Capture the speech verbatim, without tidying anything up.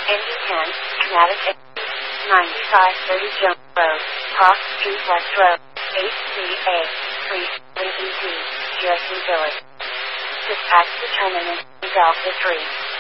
Engine ten, Kinetic ninety-five thirty Jones Road, Cross Street West Road, H C A, three seven E D, Jersey Village. Dispatch determinant, Delta three.